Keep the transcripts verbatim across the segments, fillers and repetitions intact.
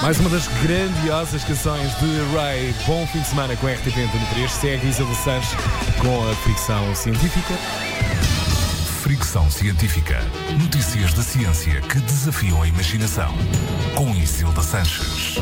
Mais uma das grandiosas canções de Ray. Bom fim de semana com a R T P Antena três. Segue Isabel Sanches com a Fricção Científica. Fricção Científica. Notícias da ciência que desafiam a imaginação. Com Isilda Sanches.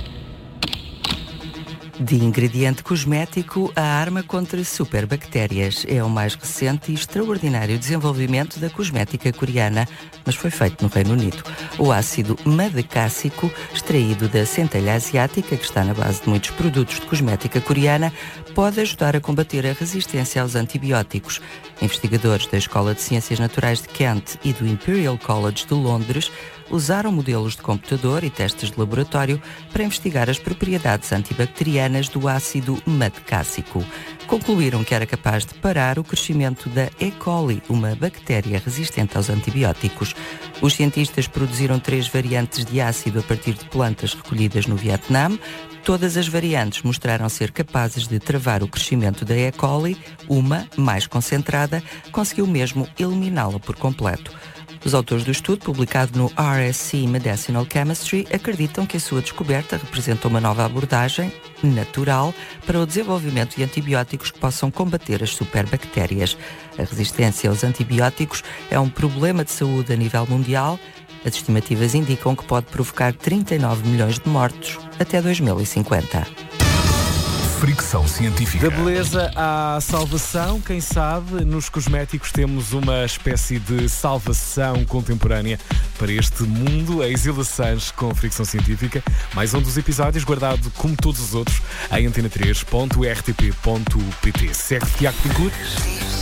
De ingrediente cosmético, a arma contra superbactérias. É o mais recente e extraordinário desenvolvimento da cosmética coreana, mas foi feito no Reino Unido. O ácido madecássico, extraído da centelha asiática, que está na base de muitos produtos de cosmética coreana, pode ajudar a combater a resistência aos antibióticos. Investigadores da Escola de Ciências Naturais de Kent e do Imperial College de Londres usaram modelos de computador e testes de laboratório para investigar as propriedades antibacterianas do ácido madecássico. Concluíram que era capaz de parar o crescimento da E. coli, uma bactéria resistente aos antibióticos. Os cientistas produziram três variantes de ácido a partir de plantas recolhidas no Vietnã. Todas as variantes mostraram ser capazes de travar o crescimento da E. coli. Uma, mais concentrada, conseguiu mesmo eliminá-la por completo. Os autores do estudo, publicado no R S C Medicinal Chemistry, acreditam que a sua descoberta representa uma nova abordagem natural para o desenvolvimento de antibióticos que possam combater as superbactérias. A resistência aos antibióticos é um problema de saúde a nível mundial. As estimativas indicam que pode provocar trinta e nove milhões de mortos até dois mil e cinquenta. Fricção Científica. Da beleza à salvação, quem sabe, nos cosméticos temos uma espécie de salvação contemporânea para este mundo. A Isilda Sanches com a Fricção Científica. Mais um dos episódios guardado, como todos os outros, em antena três ponto r t p ponto p t. Segue Tiago Pincourt.